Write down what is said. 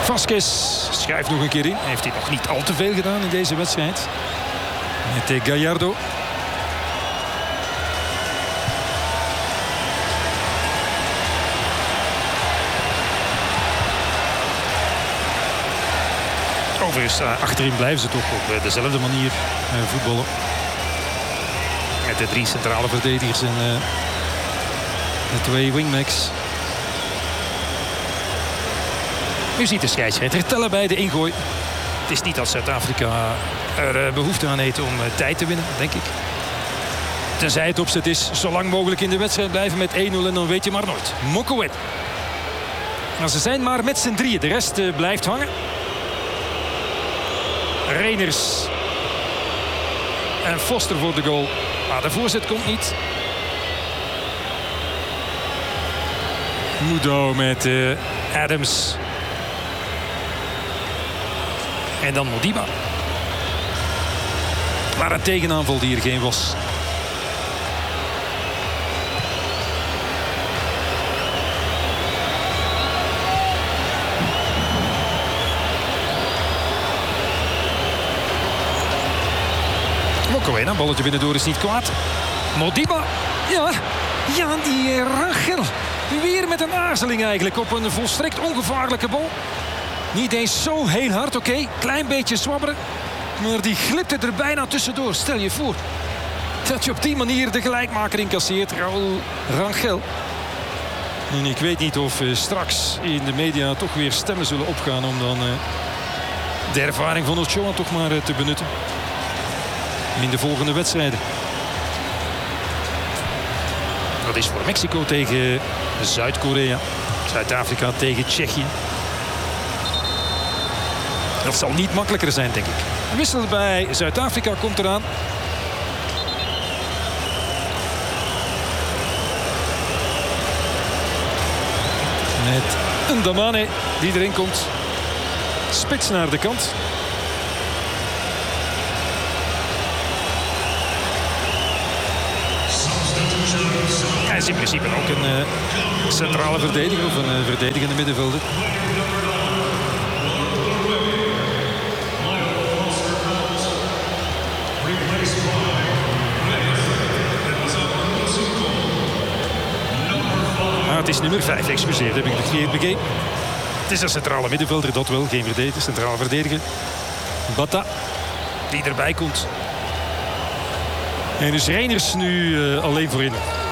Vasquez schuift nog een keer in. Heeft hij nog niet al te veel gedaan in deze wedstrijd. Met Gallardo. Overigens, achterin blijven ze toch op dezelfde manier voetballen. Met de 3 centrale verdedigers en de 2 wingbacks. U ziet de scheidsrechter tellen bij de ingooi. Het is niet dat Zuid-Afrika er behoefte aan heeft om tijd te winnen, denk ik. Tenzij het opzet is zo lang mogelijk in de wedstrijd blijven met 1-0 en dan weet je maar nooit. Mokoet. Maar ze zijn maar met z'n drieën. De rest blijft hangen. Reiners en Foster voor de goal. Maar de voorzet komt niet. Mudo met Adams. En dan Modiba. Maar een tegenaanval die er geen was. Mokoena, balletje binnendoor is niet kwaad. Modiba. Ja, die Rangel. Weer met een aarzeling eigenlijk op een volstrekt ongevaarlijke bal. Niet eens zo heel hard, oké. Klein beetje zwabberen. Maar die glipte er bijna tussendoor. Stel je voor dat je op die manier de gelijkmaker incasseert. Raúl Rangel. En ik weet niet of straks in de media toch weer stemmen zullen opgaan om dan de ervaring van Ochoa toch maar te benutten. In de volgende wedstrijden. Dat is voor Mexico tegen Zuid-Korea. Zuid-Afrika tegen Tsjechië. Dat zal niet makkelijker zijn, denk ik. De wissel bij Zuid-Afrika komt eraan. Met een Damane die erin komt. Spits naar de kant. Hij is in principe ook een centrale verdediger of een verdedigende middenvelder. Het is nummer 5, excuseer, dat heb ik verkeerd begrepen. Het is een centrale middenvelder, dat wel, geen verdediger, centrale verdediger. Bata, die erbij komt. En dus Reiners nu alleen voorin.